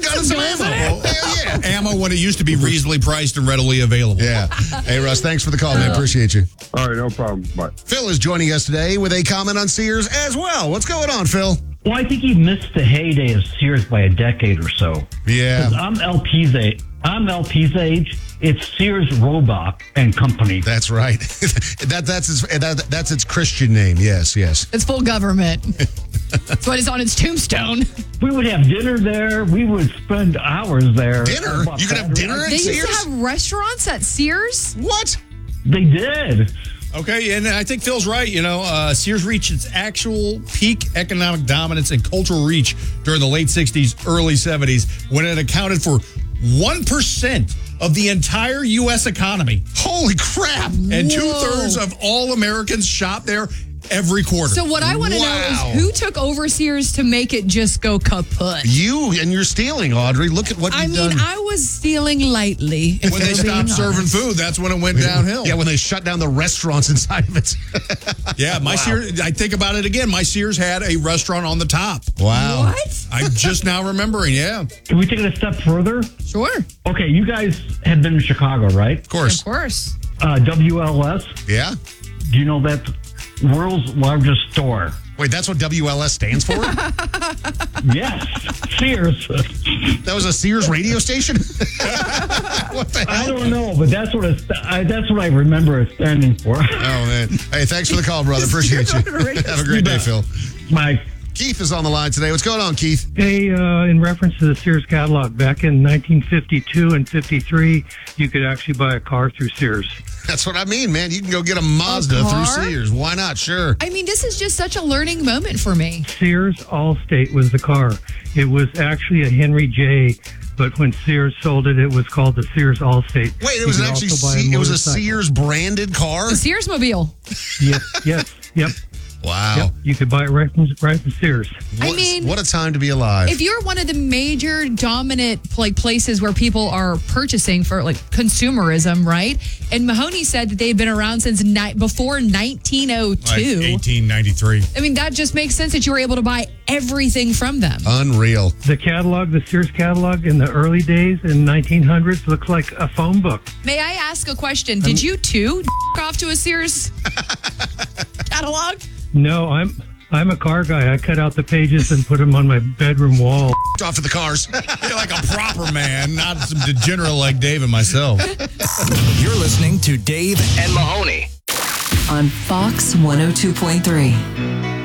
gun and some ammo. Hell yeah. Ammo when it used to be reasonably priced and readily available. Yeah. Hey, Russ, thanks for the call, man. Appreciate you. All right, no problem. Bye. Phil is joining us today with a comment on Sears as well. What's going on, Phil? Well, I think he missed the heyday of Sears by a decade or so. Yeah. 'Cause I'm LP's age. It's Sears Roebuck and Company. That's right. That's its Christian name. Yes. It's full government. That's what is on its tombstone. We would have dinner there. We would spend hours there. Dinner? You could have dinner at They Sears? used to have restaurants at Sears? What? They did. Okay, and I think Phil's right. Sears reached its actual peak economic dominance and cultural reach during the late 60s, early 70s, when it accounted for 1% of the entire U.S. economy. Holy crap. And 2/3 of all Americans shop there every quarter. So what I want to know is who took over Sears to make it just go kaput? You, and you're stealing, Audrey. Look at what you've done. I was stealing lightly. When they stopped serving food, that's when it went downhill. Yeah, when they shut down the restaurants inside of it. Yeah, my Sears, I think about it again. My Sears had a restaurant on the top. Wow. What? I'm just now remembering, yeah. Can we take it a step further? Sure. Okay, you guys have been in Chicago, right? Of course. Of course. WLS. Yeah? Do you know that's world's largest store? Wait, that's what WLS stands for? Yes, Sears. That was a Sears radio station? What the hell? I don't know, but that's what I remember it standing for. Oh, man. Hey, thanks for the call, brother. Appreciate you. Have a great day, Phil. My Keith is on the line today. What's going on, Keith? Hey, in reference to the Sears catalog, back in 1952 and 53, you could actually buy a car through Sears. That's what I mean, man. You can go get a Mazda through car? Sears. Why not? Sure. I mean, this is just such a learning moment for me. Sears Allstate was the car. It was actually a Henry J., but when Sears sold it, it was called the Sears Allstate. Wait, it was You could actually also buy it was a motorcycle. Sears branded car? The Sears Mobile. Yep. Wow. Yep. You could buy it right from Sears. What a time to be alive. If you're one of the major dominant places where people are purchasing for consumerism, right? And Mahoney said that they've been around since before 1902. Like 1893. I mean, that just makes sense that you were able to buy everything from them. Unreal. The catalog, the Sears catalog in the early days in 1900s looks like a phone book. May I ask a question? Did you too off to a Sears catalog? No, I'm a car guy. I cut out the pages and put them on my bedroom wall. Off of the cars. You're like a proper man, not some degenerate like Dave and myself. You're listening to Dave and Mahoney on Fox 102.3.